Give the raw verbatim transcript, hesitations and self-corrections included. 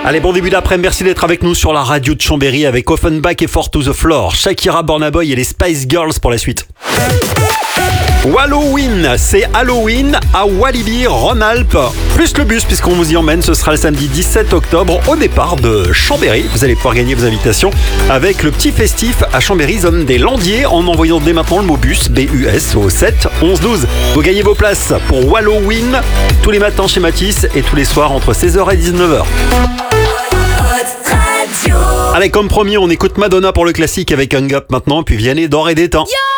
Allez, bon début d'après, merci d'être avec nous sur la radio de Chambéry avec Offenbach et Four to the Floor, Shakira, Burna Boy et les Spice Girls pour la suite. Halloween, c'est Halloween à Walibi, Rhône-Alpes. Plus le bus, puisqu'on vous y emmène, ce sera le samedi dix-sept octobre au départ de Chambéry. Vous allez pouvoir gagner vos invitations avec le petit festif à Chambéry, zone des Landiers, en envoyant dès maintenant le mot bus, B U S, au sept onze douze. Vous gagnez vos places pour Halloween tous les matins chez Matisse et tous les soirs entre seize heures et dix-neuf heures. Allez, comme promis, on écoute Madonna pour le classique avec Hung Up maintenant, puis Vianney d'Or et d'Étain.